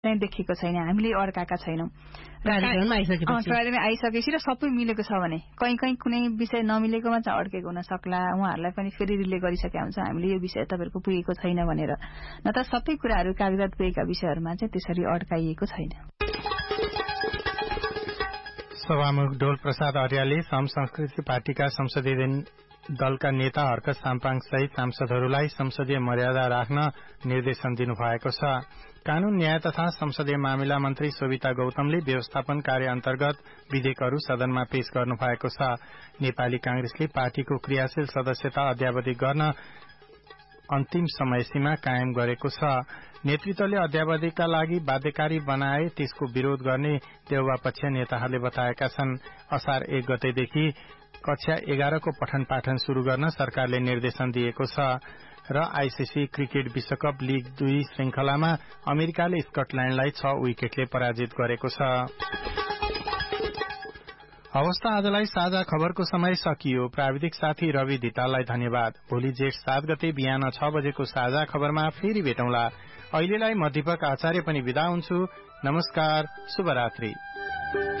चाहिँ देखेको छैन, हामीले अड्काएका छैनौँ। प्राधिकरणमा आइसकेपछि र सबै मिलेको छ भने कहीँ कुनै विषय नमिलेकोमा चाहिँ अड्केको हुन सक्ला, उहाँहरूलाई पनि फेरि रिले गरिसकेका हुन्छ हामीले यो विषय तपाईँहरूको पुगेको छैन भनेर। न त सबै कुराहरू कागजात पुगेका विषयहरूमा चाहिँ त्यसरी अड्काइएको छैन। सभामुख डोल प्रसाद अर्यालले सम संस्कृति पार्टीका संसदीय दलका नेता हर्क साम्पाङ सहित सांसदहरूलाई संसदीय मर्यादा राख्न निर्देशन दिनुभएको छ। कानून न्याय तथा संसदीय मामिला मन्त्री शोभिता गौतमले व्यवस्थापन कार्य अन्तर्गत विधेयकहरू सदनमा पेश गर्नु भएको छ। नेपाली कांग्रेसले पार्टीको क्रियाशील सदस्यता अद्यावधि गर्न अन्तिम समय सीमा कायम गरेको छ। नेतृत्वले अद्यावधिका लागि बाध्यकारी बनाए त्यसको विरोध गर्ने देउवा पक्ष नेताहरूले बताएका छन्। असार 1 गतेदेखि कक्षा 11 को पठन पाठन शुरू गर्न सरकारले निर्देशन दिएको छ र आईसीसी क्रिकेट विश्वकप लीग 2 श्रृंखलामा अमेरिकाले स्कटल्याण्डलाई 6 विकेटले पराजित गरेको छ। हवस् त आजलाई साझा खबरको समय सकियो। प्राविधिक साथी रवि धिताललाई धन्यवाद। भोलि जेठ 7 गते बिहान 6 बजेको साझा खबरमा फेरि भेटौँला। अहिलेलाई म दीपक आचार्य पनि बिदा हुन्छु। नमस्कार, शुभरात्रि।